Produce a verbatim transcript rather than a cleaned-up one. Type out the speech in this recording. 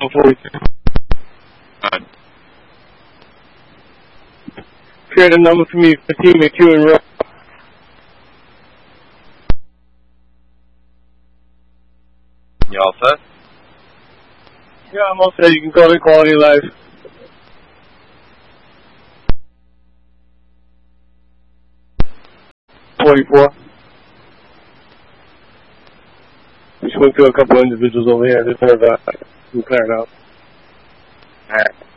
forty-two. Nine. Create a number for me for Team McHugh and Rowe. You all set? Yeah, I'm all set. You can call it Quality Life. forty-four. We just went through a couple individuals over here. Just heard that. We cleared out. Alright.